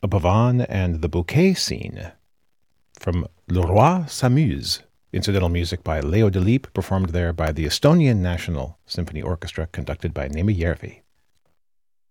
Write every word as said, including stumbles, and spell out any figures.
Bhavan and the Bouquet Scene from Le Roi s'amuse, incidental music by Leo Delibes, performed there by the Estonian National Symphony Orchestra, conducted by Neeme Järvi.